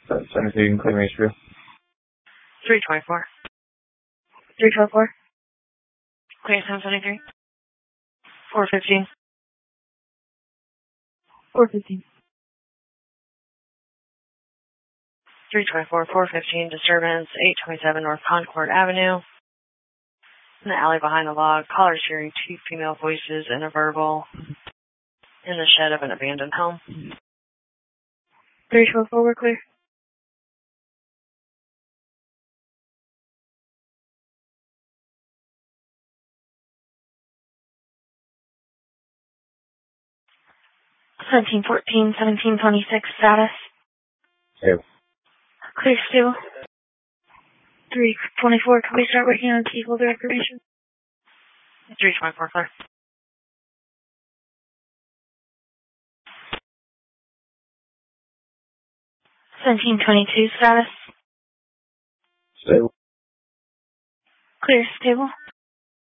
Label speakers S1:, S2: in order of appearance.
S1: 17, Claim Maysville.
S2: 324.
S3: 324.
S2: Clear 773. 415.
S3: 415.
S2: 324, 415, disturbance, 827 North Concord Avenue. In the alley behind the log, callers hearing two female voices and a verbal in the shed of an abandoned home.
S3: 324, we're clear. (1714, 1726) status.
S1: Stable.
S3: Clear, stable. 324, can we start working on key holder information?
S2: 324, clear.
S3: (1722) status.
S1: Stable.
S3: Clear, stable.